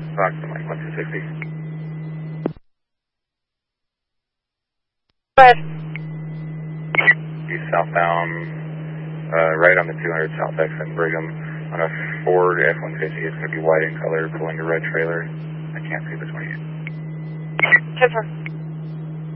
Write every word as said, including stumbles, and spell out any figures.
Approximately one two sixty. Go ahead. East southbound, uh, right on the two hundred South Exit Brigham on a Ford F one fifty. It's going to be white in color, pulling a red trailer. I can't see the twenty-eight. Confirm.